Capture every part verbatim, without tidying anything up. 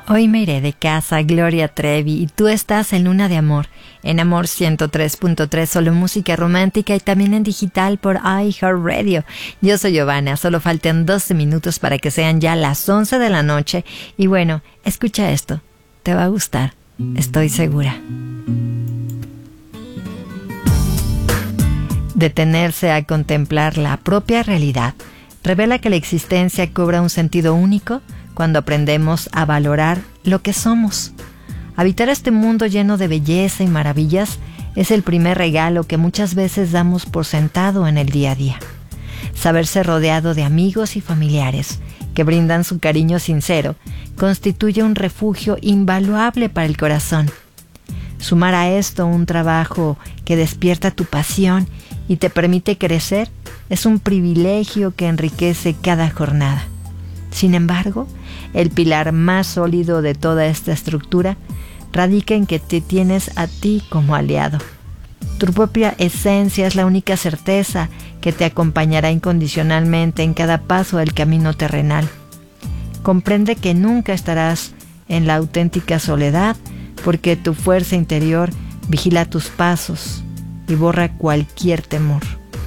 Hoy me iré de casa, Gloria Trevi, y tú estás en Luna de Amor, en Amor ciento tres punto tres, solo música romántica y también en digital por iHeartRadio. Yo soy Giovanna, solo faltan doce minutos para que sean ya las once de la noche. Y bueno, escucha esto, te va a gustar, estoy segura. Detenerse a contemplar la propia realidad revela que la existencia cobra un sentido único cuando aprendemos a valorar lo que somos. Habitar este mundo lleno de belleza y maravillas es el primer regalo que muchas veces damos por sentado en el día a día. Saberse rodeado de amigos y familiares que brindan su cariño sincero constituye un refugio invaluable para el corazón. Sumar a esto un trabajo que despierta tu pasión y te permite crecer es un privilegio que enriquece cada jornada. Sin embargo, el pilar más sólido de toda esta estructura radica en que te tienes a ti como aliado. Tu propia esencia es la única certeza que te acompañará incondicionalmente en cada paso del camino terrenal. Comprende que nunca estarás en la auténtica soledad porque tu fuerza interior vigila tus pasos y borra cualquier temor.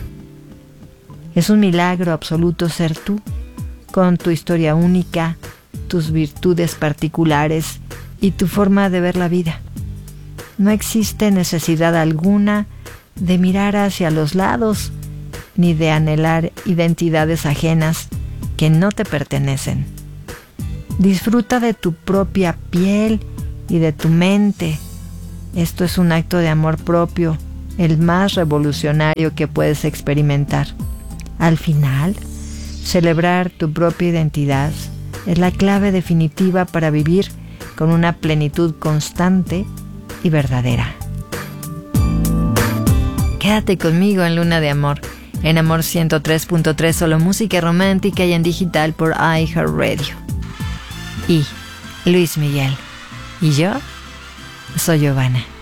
Es un milagro absoluto ser tú, con tu historia única, tus virtudes particulares y tu forma de ver la vida. No existe necesidad alguna de mirar hacia los lados ni de anhelar identidades ajenas que no te pertenecen. Disfruta de tu propia piel y de tu mente. Esto es un acto de amor propio, el más revolucionario que puedes experimentar. Al final, celebrar tu propia identidad es la clave definitiva para vivir con una plenitud constante y verdadera. Quédate conmigo en Luna de Amor, en Amor ciento tres punto tres, solo música romántica y en digital por iHeartRadio. Y Luis Miguel. Y yo soy Giovanna.